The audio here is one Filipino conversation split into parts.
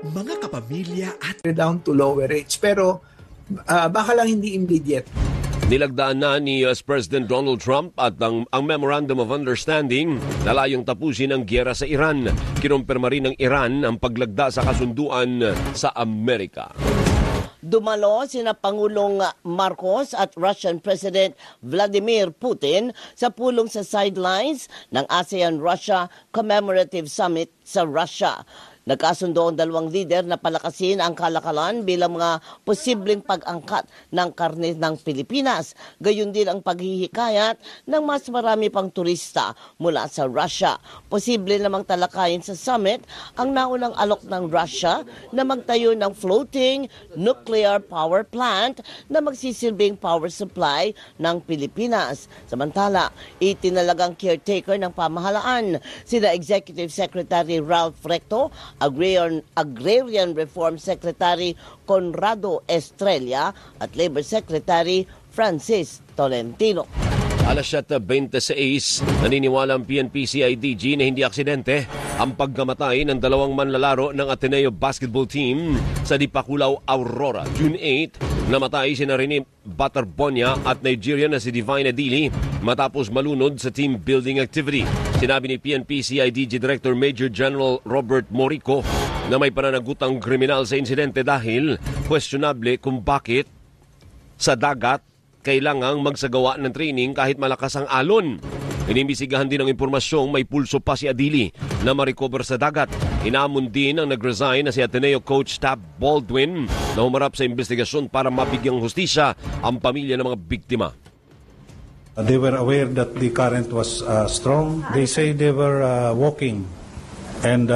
mga kapamilya at down to lower rates. Pero baka lang hindi immediate. Nilagdaan na ni US President Donald Trump at ang Memorandum of Understanding na layong tapusin ang giyera sa Iran. Kinumpirma rin ng Iran ang paglagda sa kasunduan sa Amerika. Dumalo sina Pangulong Marcos at Russian President Vladimir Putin sa pulong sa sidelines ng ASEAN-Russia Commemorative Summit sa Russia. Nagkasundo ang dalawang leader na palakasin ang kalakalan bilang mga posibleng pag-angkat ng karne ng Pilipinas. Gayon din ang paghihikayat ng mas marami pang turista mula sa Russia. Posible namang talakayin sa summit ang naunang alok ng Russia na magtayo ng floating nuclear power plant na magsisilbing power supply ng Pilipinas. Samantala, itinalagang caretaker ng pamahalaan sina Executive Secretary Ralph Recto, Agrarian Reform Secretary Conrado Estrella at Labor Secretary Francis Tolentino. Alas 7:26, naniniwala ang PNP-CIDG na hindi aksidente ang pagkamatay ng dalawang manlalaro ng Ateneo basketball team sa Dipakulaw, Aurora. June 8, namatay si Rene Batarbonia at Nigerian na si Divine Adili matapos malunod sa team building activity. Sinabi ni PNP-CIDG Director Major General Robert Morico na may pananagutang kriminal sa insidente dahil questionable kung bakit sa dagat kailangang magsagawa ng training kahit malakas ang alon. Inimbisigahan din ang impormasyong may pulso pa si Adili na ma-recover sa dagat. Inamon din ang nag-resign na si Ateneo coach Tab Baldwin na humarap sa investigasyon para mabigyang hustisya ang pamilya ng mga biktima. They were aware that the current was strong. They say they were walking and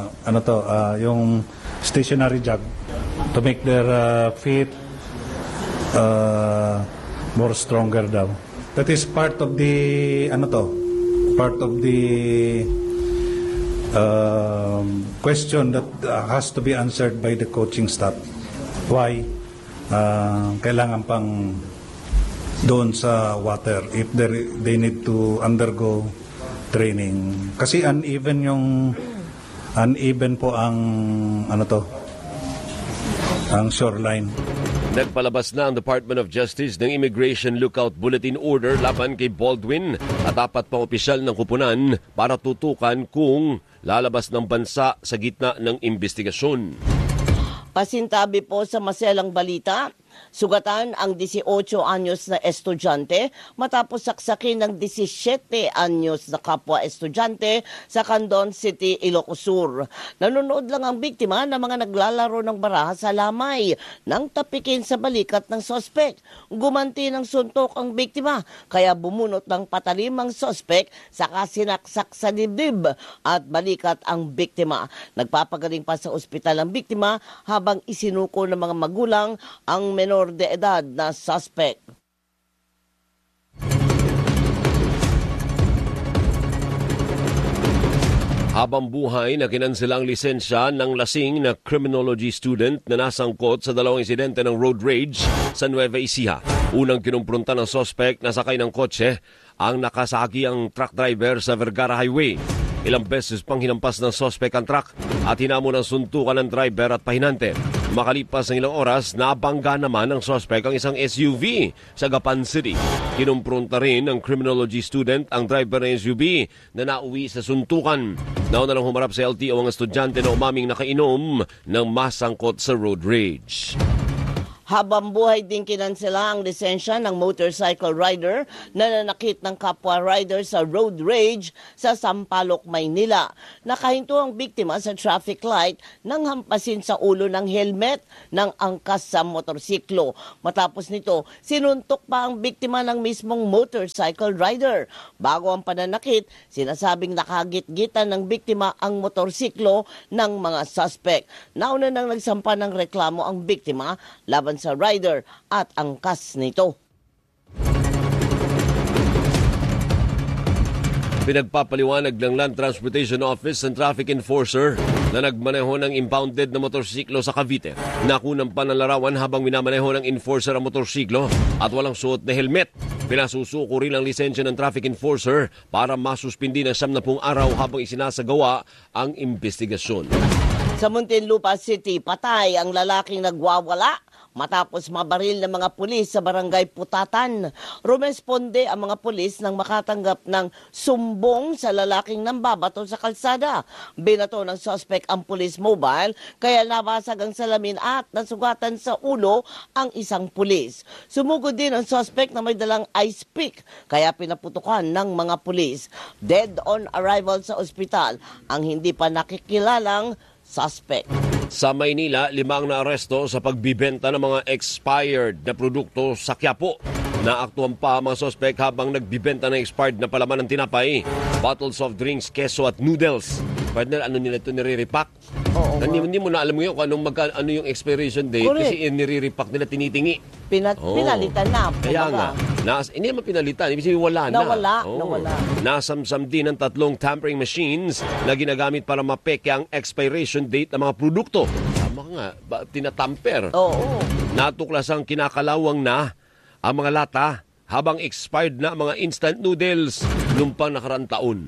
yung stationary jog to make their feet more stronger daw. That is part of the question that has to be answered by the coaching staff. Why kailangan pang doon sa water if they need to undergo training? Kasi uneven po ang ang shoreline. Nagpalabas na ang Department of Justice ng Immigration Lookout Bulletin Order laban kay Baldwin at 4 pang opisyal ng kupunan para tutukan kung lalabas ng bansa sa gitna ng investigasyon. Pasintabi po sa maselang balita, sugatan ang 18 anyos na estudyante matapos saksakin ng 17 anyos na kapwa estudyante sa Candon City, Ilocos Sur. Nanonood lang ang biktima ng mga naglalaro ng baraha sa lamay nang tapikin sa balikat ng sospek. Gumanti ng suntok ang biktima kaya bumunot ng patalim ang sospek saka sinaksak sa dibdib at balikat ang biktima. Nagpapagaling pa sa ospital ang biktima habang isinuko ng mga magulang ang menor de edad na suspect. Habang buhay na kinansela ang lisensya ng lasing na criminology student na nasangkot sa dalawang insidente ng road rage sa Nueva Ecija. Unang kinumpronta ng suspect na sakay ng kotse ang nakasaki ang truck driver sa Vergara Highway. Ilang beses pang hinampas ng suspect ang truck at hinamon ng suntukan ng driver at pahinante. Makalipas ng ilang oras, nabangga naman ng suspect ang isang SUV sa Gapan City. Kinumpronta rin ng criminology student ang driver ng SUV na nauwi sa suntukan. Nauna lang humarap sa LTO ang estudyante na umaming nakainom ng masangkot sa road rage. Habang buhay din kinansela ang lisensya ng motorcycle rider na nanakit ng kapwa rider sa road rage sa Sampaloc, Maynila. Nakahinto ang biktima sa traffic light nang hampasin sa ulo ng helmet ng angkas sa motorsiklo. Matapos nito, sinuntok pa ang biktima ng mismong motorcycle rider. Bago ang pananakit, sinasabing nakagit-gitan ng biktima ang motorsiklo ng mga suspect. Nauna nang nagsampa ng reklamo ang biktima laban sa rider at angkas nito. Pinagpapaliwanag ng Land Transportation Office ang traffic enforcer na nagmaneho ng impounded na motorsiklo sa Cavite. Nakunan pa ng larawan habang minamaneho ng enforcer ang motorsiklo at walang suot na helmet. Pinasusuko rin ang lisensya ng traffic enforcer para masuspindi ng 70 araw habang isinasagawa ang investigasyon. Sa Muntinlupa City, patay ang lalaking nagwawala matapos mabaril ng mga pulis sa barangay Putatan. Rumesponde ang mga pulis nang makatanggap ng sumbong sa lalaking nambabato sa kalsada. Binato ng suspect ang police mobile kaya nabasag ang salamin at nasugatan sa ulo ang isang pulis. Sumugod din ang suspect na may dalang ice pick kaya pinaputukan ng mga pulis. Dead on arrival sa ospital ang hindi pa nakikilalang suspect. Sa Maynila, 5 ang naaresto sa pagbibenta ng mga expired na produkto sa Quiapo. Naaktuhan pa ang mga sospek habang nagbibenta ng expired na palaman ng tinapay, bottles of drinks, keso at noodles. Partner, ano nila ito nire-repack? Oo. Hindi mo na alam mo yun kung ano yung expiration date. Correct. Kasi nire-repack nila, tinitingi. Pinalitan na. Kaya nga, hindi naman pinalitan. Ibig sabihin, wala na. Nawala. Nasamsam din ng 3 tampering machines na ginagamit para mapeke ang expiration date ng mga produkto. Tama nga, tinatamper. Oo. Natuklasang kinakalawang na ang mga lata habang expired na ang mga instant noodles noong pang nakaraang taon.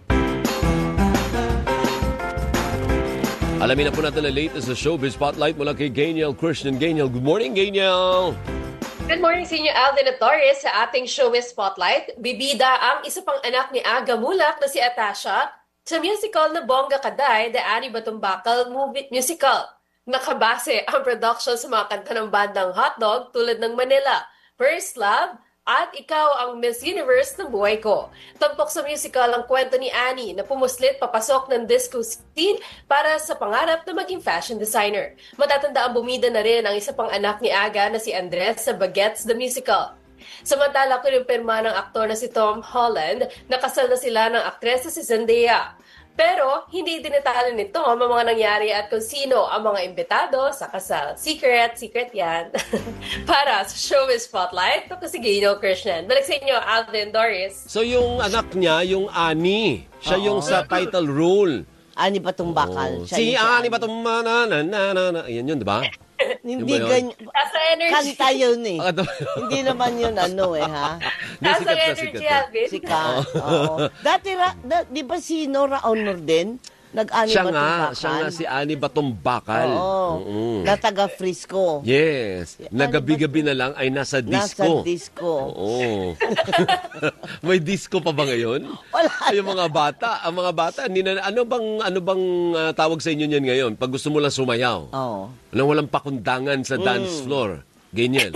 Alamin na po natin ang latest sa Showbiz Spotlight mula kay Gainiel Christian. Gainiel, good morning, Gainiel! Good morning sa inyo, Alvin at Torres. Sa ating Showbiz Spotlight, bibida ang isa pang anak ni Aga Mulak na si Atasha sa musical na Bongga Kaday, The Ani Batumbakal Movie Musical. Nakabase ang production sa mga kanta ng bandang Hotdog tulad ng Manila, First Love, at Ikaw ang Miss Universe ng buhay ko. Tampok sa musical ang kwento ni Annie na pumuslit papasok ng disco scene para sa pangarap na maging fashion designer. Matatanda ang bumida na rin ang isa pang anak ni Aga na si Andres sa Bagets the Musical. Samantala, kinumpirma ng aktor na si Tom Holland na kasal na sila ng aktres na si Zendaya. Pero hindi dinetala nito ang mga nangyari at kung sino ang mga imbitado sa kasal. Secret yan. Para sa Showbiz Spotlight, ito si Gainiel Christian. Balik sa inyo, Alvin, Doris. So yung anak niya, yung Ani, siya yung sa title role. Ani Batumbakal. Si Ani Batumbakal, ayan yun, di ba? Hindi Yun ba yun? ganyan. Nasa energy. Kanta yun eh. Ah, Hindi naman yun ha. Nasa Sikat na energy, sikat. Alvin. Sikat. Oo. Dati, di ba si Nora Honor din? Nag-ani Siya Batumbakal? nga si Ani Batumbakal. Oo. Na taga Frisco. Yes. Nagabi-gabi na lang ay nasa disco. Nasa disco. Oo. May disco pa ba ngayon? Wala. Ay, yung mga bata, ano bang tawag sa inyo niyan ngayon? Pag gusto mo lang sumayaw. Oo. Nang walang pakundangan sa dance floor. Ganyan.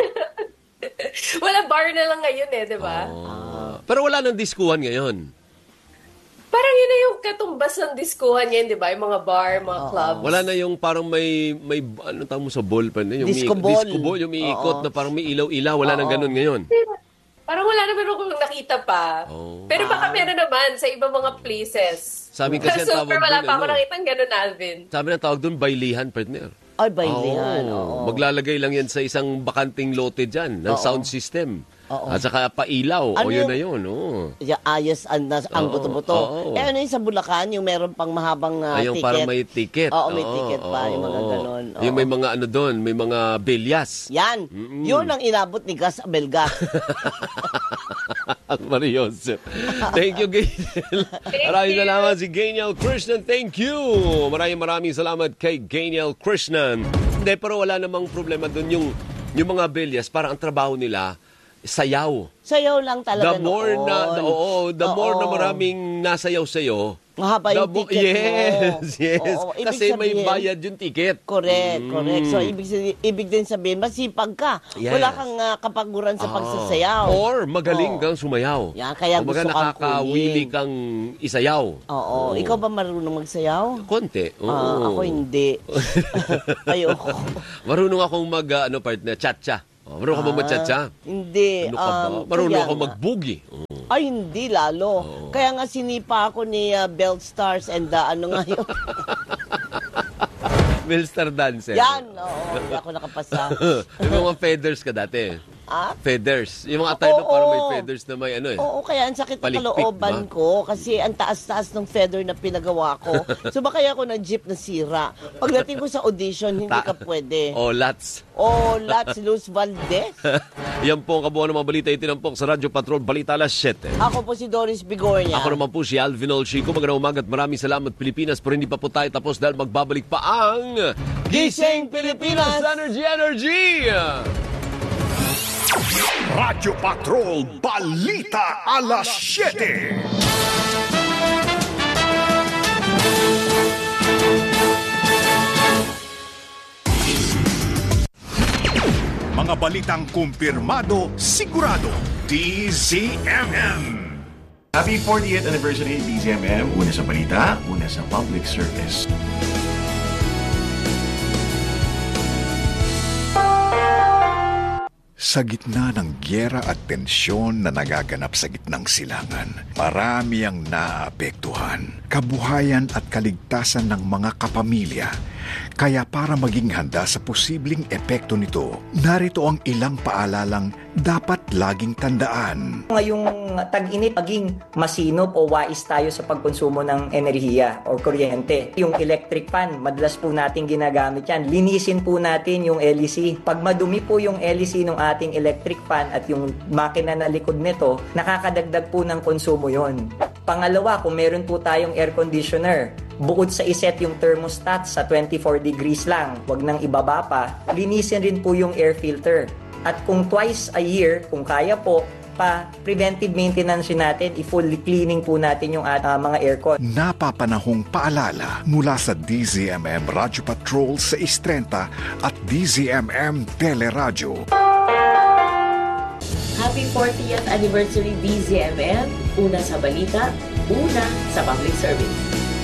Wala bar na lang ngayon di ba? Pero wala nang diskuhan ngayon. Parang yun na yung katumbas ng diskuhan ngayon, di ba? Yung mga bar, mga clubs. Wala na yung parang may ano tawag mo sa ball pa yung Disco ball. disco ball, yung umiikot na parang may ilaw-ilaw. Wala nang ganun ngayon. Parang wala naman akong nakita pa. Pero baka meron naman sa ibang mga places. Sabi kasi ang So, tawag wala doon, pa ako nakitang ganun, Alvin. sabi ng tawag doon, bailihan, partner. Ay, bailihan. Oo. Maglalagay lang yan sa isang bakanting lote dyan ng sound system. At saka pailaw. Ano Yun yung- na yun. Oo. Ayos ang buto-buto. Oo. Ano yung sa Bulacan, yung meron pang mahabang Yung ticket. parang may ticket. Oo, may ticket pa, yung mga ganon. Oo. Yung may mga ano doon, may mga bilyas. Yan. Yun ang inabot ni Gas Abelga. Marios. Thank you, Gainiel. Maraming salamat si Gainiel Krishnan. Thank you. Maraming salamat kay Gainiel Krishnan. Hindi, pero wala namang problema doon. Yung mga bilyas, parang ang trabaho nila, sayaw. Sayaw lang talaga The more noon. the more na maraming nasayaw sa'yo, Mahaba yung ticket mo. Yes. Oo, ibig Kasi may sabihin- bayad yung ticket. Correct. So, ibig din sabihin, masipag ka. Yes. Wala kang kapaguran sa pagsasayaw. Or magaling kang sumayaw. Yan, kaya Kumbaga gusto kang nakakawili kunin. kang isayaw. Oo. Ikaw ba marunong magsayaw? Konti. Oo. Ako hindi. Ayoko. Marunong akong partner, cha-cha. Marunong ka ba mag-cha-cha? Hindi. Ano ka ba? Marunong ako mag-boogie. Ay, hindi lalo. Kaya nga sinipa ako ni Belt Stars and ano nga yun. Belstar dancer. Yan, oo. Hindi ako nakapasa. May mga feathers ka dati. Feathers. Yung mga tayo Oo. parang may feathers na may ano eh. Oo, kaya ang sakit ng Palikpik kalooban ba? ko kasi ang taas-taas ng feather na pinagawa ko. So baka ako ng jeep na sira. Pagdating ko sa audition, hindi ka pwede. O Lats. Oh, Lats Luz Valdez. Yan po ang kabuuan ng mga balita itinampok sa Radyo Patrol Balita alas 7. Ako po si Doris Bigornia. Ako naman po si Alvin Olchico. Magandang umaga at maraming salamat Pilipinas. Pero hindi pa po tayo tapos dahil magbabalik pa ang Gising Pilipinas! Energy! Radyo Patrol Balita alas 7. Mga balitang kumpirmado, sigurado, DZMM. Happy 40th anniversary DZMM. Una sa balita, una sa public service. Sa gitna ng gyera at tensyon na nagaganap sa gitnang silangan, marami ang naapektuhan, kabuhayan at kaligtasan ng mga kapamilya. Kaya para maging handa sa posibleng epekto nito, narito ang ilang paalalang dapat laging tandaan. Ngayong tag-init, maging masinop o wais tayo sa pagkonsumo ng enerhiya o kuryente. Yung electric fan, madalas po natin ginagamit yan. Linisin po natin yung LEC. Pag madumi po yung LEC ng ating electric fan at yung makina na likod nito, nakakadagdag po ng konsumo yon. Pangalawa, kung meron po tayong air conditioner, bukod sa iset yung thermostat sa 24 degrees lang, wag nang ibaba pa, linisin rin po yung air filter. At kung twice a year, kung kaya po, preventive maintenance natin, i-fully cleaning po natin yung mga aircon. Napapanahong paalala mula sa DZMM Radyo Patrol sa Istrenta at DZMM Teleradyo. Happy 40th anniversary DZMM. Una sa balita, una sa public service.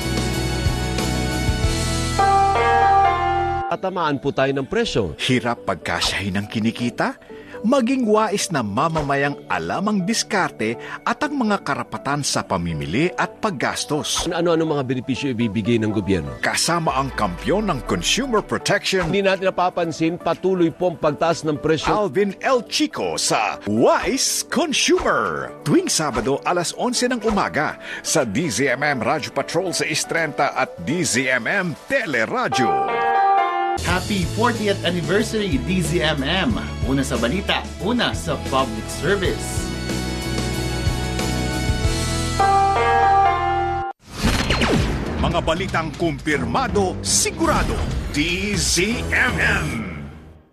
Tatamaan po tayo ng presyo. Hirap pagkasyahin ng kinikita? Maging wais na mamamayang alam ang diskarte at ang mga karapatan sa pamimili at paggastos. Ano-ano mga benepisyo ibibigay ng gobyerno? Kasama ang kampyon ng Consumer Protection, Hindi natin napapansin, patuloy po ang pagtaas ng presyo. Alvin L. Chico sa Wise Consumer. Tuwing Sabado alas 11 ng umaga sa DZMM Radyo Patrol sa Istrenta at DZMM Teleradyo. Happy 40th anniversary DZMM. Una sa balita, una sa public service. Mga balitang kumpirmado, sigurado, DZMM.